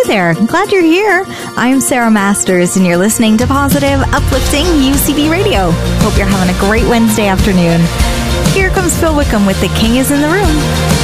there. I'm glad you're here. I'm Sarah Masters, and you're listening to Positive, Uplifting UCB Radio. Hope you're having a great Wednesday afternoon. Here comes Phil Wickham with The King is in the Room.